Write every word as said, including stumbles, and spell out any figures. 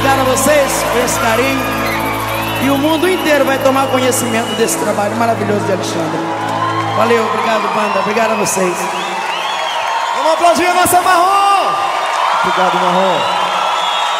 obrigado a vocês por esse carinho. E o mundo inteiro vai tomar conhecimento desse trabalho maravilhoso de Alexandre. Valeu, obrigado, banda. Obrigado a vocês. Vamos aplaudir a nossa Marrom. Obrigado, Marrom.